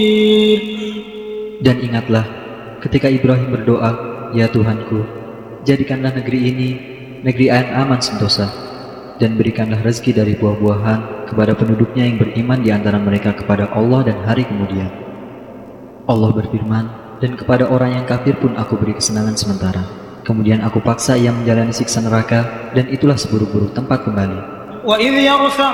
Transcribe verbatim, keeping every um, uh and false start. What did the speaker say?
Dan ingatlah ketika Ibrahim berdoa, "Ya Tuhanku, jadikanlah negeri ini negeri yang aman sentosa, dan berikanlah rezeki dari buah-buahan kepada penduduknya yang beriman di antara mereka kepada Allah dan hari kemudian." Allah berfirman, "Dan kepada orang yang kafir pun aku beri kesenangan sementara, kemudian aku paksa ia menjalani siksa neraka, dan itulah seburuk-buruk tempat kembali."